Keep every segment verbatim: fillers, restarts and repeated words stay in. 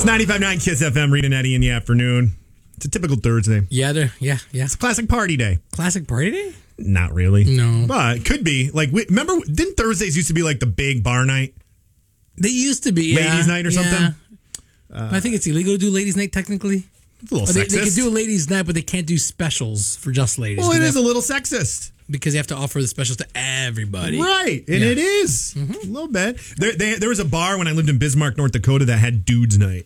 It's ninety-five point nine Kiss F M, Reed and Eddie in the afternoon. It's a typical Thursday. Yeah, they're- yeah, yeah. It's a classic party day. Classic party day? Not really. No. But it could be. Like, we, remember, didn't Thursdays used to be like the big bar night? They used to be. Yeah. Ladies' night or yeah. something? Uh, I think it's illegal to do ladies' night technically. It's a little Or they, sexist. they can do a ladies' night, but they can't do specials for just ladies. well, it because is a little sexist. because you have to offer the specials to everybody. Right. And Yeah. it is. A little bit. There, they, there was a bar when I lived in Bismarck, North Dakota that had dudes' night.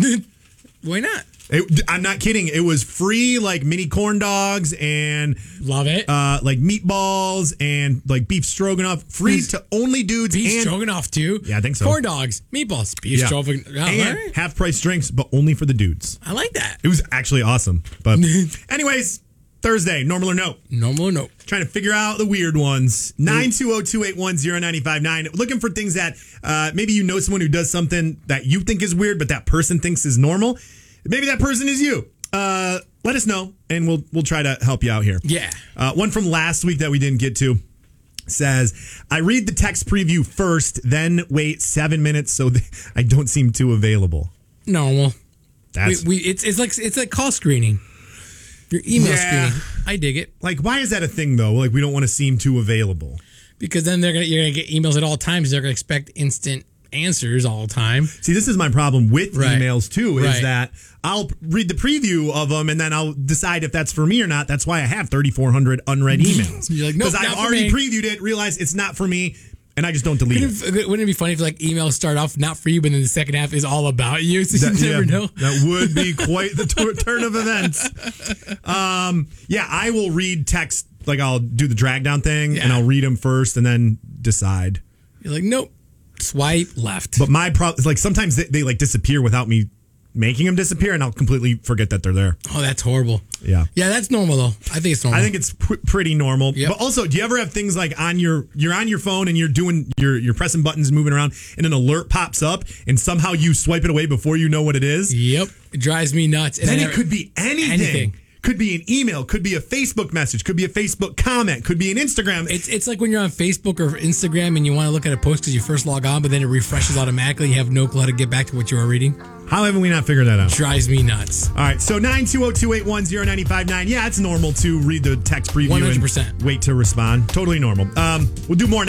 Why not? It, I'm not kidding. It was free, like mini corn dogs and Love it. uh, like meatballs and like beef stroganoff. Free Beef- to only dudes Beef and stroganoff too. Yeah, I think so. Corn dogs, meatballs, beef Yeah. stroganoff. Oh, and all right. half price drinks, but only for the dudes. I like that. It was actually awesome. But anyways, Thursday, normal or no? Normal or no? Trying to figure out the weird ones. nine two zero, two eight one, zero nine five nine. Looking for things that uh, maybe you know someone who does something that you think is weird, but that person thinks is normal. Maybe that person is you. Uh, let us know, and we'll we'll try to help you out here. Yeah. Uh, one from last week that we didn't get to says, I read the text preview first, then wait seven minutes so th- I don't seem too available. Normal. That's We, we it's it's like it's like call screening. Your email Yeah. screening. I dig it like, why is that a thing though? Like, we don't want to seem too available. because then they're gonna you're gonna get emails at all times. They're gonna expect instant answers all the time. See, this is my problem with Right. emails too, is Right. that I'll read the preview of them and then I'll decide if that's for me or not. That's why I have thirty-four hundred unread emails. You're like, nope, because I've not for already me. previewed it, realized it's not for me, and I just don't delete Wouldn't it. it, wouldn't it be funny if like emails start off not for you, but then the second half is all about you? So That, you never yeah, know. that would be quite the tur- turn of events. Um, yeah, I will read text, like I'll do the drag down thing, Yeah. and I'll read them first and then decide. You're like, nope. Swipe left. But my problem is like sometimes they, they like disappear without me making them disappear, and I'll completely forget that they're there. Oh, that's horrible. Yeah. Yeah, that's normal though. I think it's normal. I think it's pr- pretty normal. Yep. But also, do you ever have things like on your you're on your phone and you're doing you're you're pressing buttons, moving around, and an alert pops up, and somehow you swipe it away before you know what it is? Yep. It drives me nuts. And Then I it never- could be anything. Anything. Could be an email, could be a Facebook message, could be a Facebook comment, could be an Instagram. It's it's like when you're on Facebook or Instagram and you want to look at a post because you first log on, but then it refreshes automatically. You have no clue how to get back to what you were reading. How haven't we not figured that out? Drives me nuts. All right, so nine two zero, two eight one, zero nine five nine. Yeah, it's normal to read the text preview one hundred percent. and wait to respond. Totally normal. Um, we'll do more